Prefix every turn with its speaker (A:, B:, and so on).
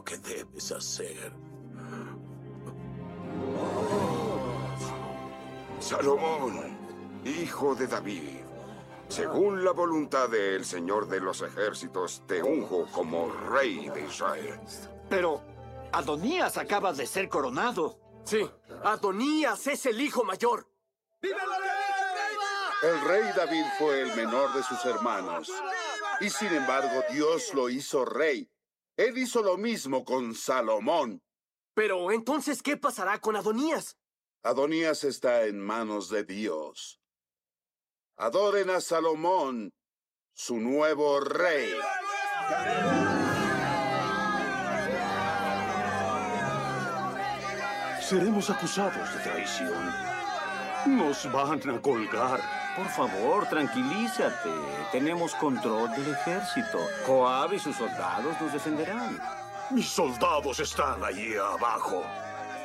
A: lo que debes hacer.
B: Salomón, hijo de David, según la voluntad del Señor de los ejércitos, te unjo como rey de Israel.
C: Pero Adonías acaba de ser coronado.
D: Sí, Adonías es el hijo mayor.
E: El rey David fue el menor de sus hermanos. Y sin embargo, Dios lo hizo rey. Él hizo lo mismo con Salomón.
D: Pero entonces, ¿qué pasará con Adonías?
E: Adonías está en manos de Dios. Adoren a Salomón, su nuevo rey.
A: Seremos acusados de traición. Nos van a colgar.
F: Por favor, tranquilízate. Tenemos control del ejército. Joab y sus soldados nos defenderán.
A: Mis soldados están allí abajo.